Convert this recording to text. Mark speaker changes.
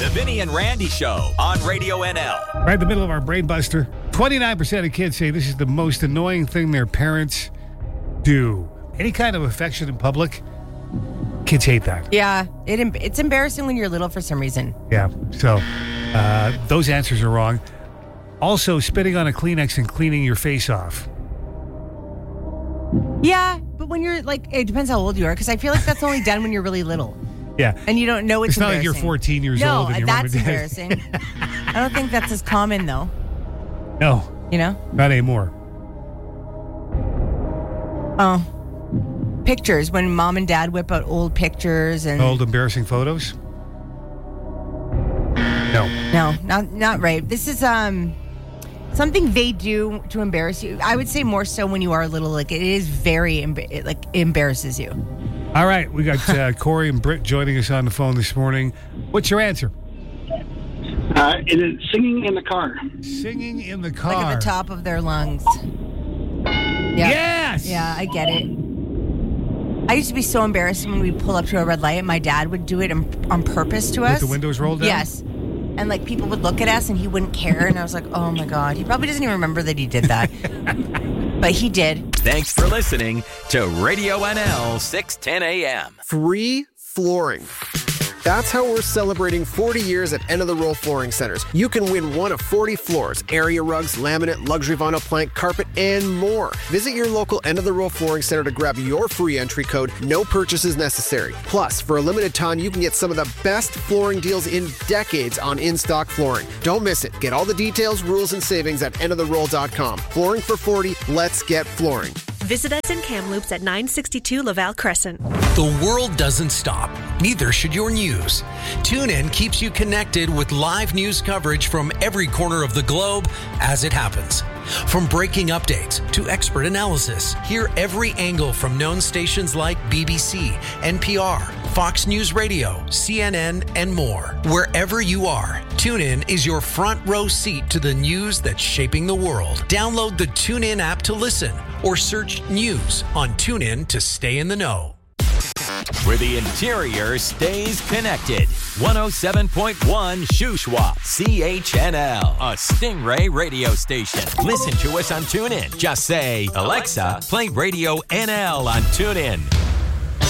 Speaker 1: The Vinny and Randy Show on Radio NL.
Speaker 2: Right in the middle of our brain buster. 29% of kids say this is the most annoying thing their parents do. Any kind of affection in public, kids hate that.
Speaker 3: Yeah, it's embarrassing when you're little for some reason.
Speaker 2: Yeah, so those answers are wrong. Also, spitting on a Kleenex and cleaning your face off.
Speaker 3: Yeah, but when you're it depends how old you are, because I feel like that's only done when you're really little.
Speaker 2: Yeah.
Speaker 3: And you don't know it's
Speaker 2: not like
Speaker 3: embarrassing.
Speaker 2: you're 14 years old and your mom
Speaker 3: that's
Speaker 2: and dad.
Speaker 3: embarrassing. I don't think that's as common, though.
Speaker 2: No.
Speaker 3: You know?
Speaker 2: Not anymore.
Speaker 3: Oh. Pictures, when mom and dad whip out old pictures and...
Speaker 2: Old embarrassing photos? No.
Speaker 3: No, not right. This is something they do to embarrass you. I would say more so when you are little. It is very, it embarrasses you.
Speaker 2: All right, we got Corey and Britt joining us on the phone this morning. What's your answer?
Speaker 4: It is singing in the car.
Speaker 2: Singing in the car.
Speaker 3: Like at the top of their lungs. Yeah.
Speaker 2: Yes!
Speaker 3: Yeah, I get it. I used to be so embarrassed when we'd pull up to a red light. My dad would do it on purpose to us.
Speaker 2: With the windows rolled down?
Speaker 3: Yes. And people would look at us and he wouldn't care. And I was like, oh my God. He probably doesn't even remember that he did that. But he did.
Speaker 1: Thanks for listening to Radio NL 610 AM.
Speaker 5: Free flooring. That's how we're celebrating 40 years at End of the Roll Flooring Centers. You can win one of 40 floors, area rugs, laminate, luxury vinyl plank, carpet, and more. Visit your local End of the Roll Flooring Center to grab your free entry code. No purchases necessary. Plus, for a limited time, you can get some of the best flooring deals in decades on in-stock flooring. Don't miss it. Get all the details, rules, and savings at endoftheroll.com. Flooring for 40. Let's get flooring.
Speaker 6: Visit us in Kamloops at 962 Laval Crescent.
Speaker 7: The world doesn't stop. Neither should your news. TuneIn keeps you connected with live news coverage from every corner of the globe as it happens. From breaking updates to expert analysis, hear every angle from known stations like BBC, NPR, Fox News Radio, CNN, and more. Wherever you are, TuneIn is your front row seat to the news that's shaping the world. Download the TuneIn app to listen or search news on TuneIn to stay in the know.
Speaker 1: Where the interior stays connected. 107.1 Shuswap, CHNL, a Stingray radio station. Listen to us on TuneIn. Just say, Alexa, play Radio NL on TuneIn.